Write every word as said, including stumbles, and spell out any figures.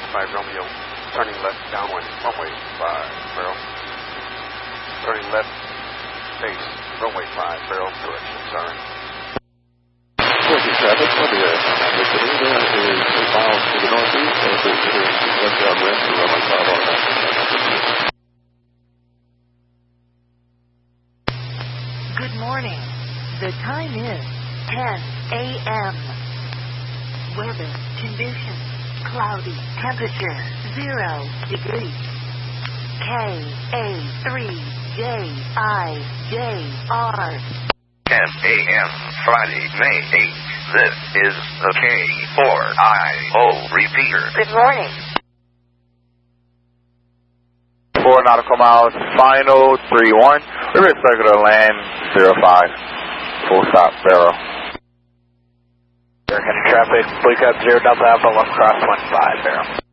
five Romeo, turning left downwind, runway five, barrel. Turning left, base, runway five, barrel, correction, sorry. Thank you, traffic. Columbia, City, there is eight miles to the northeast, and it's heading westbound wind to runway five on that. Good morning. The time is ten A M Weather conditions, cloudy, temperature zero degrees. K A three J I J R. ten A M Friday, May eighth. This is the K four I O repeater. Good morning. Four nautical miles, final three one. We're expected to land zero five. Full stop, barrel. Air traffic, bleak up zero Delta Alpha, one cross one five, barrel.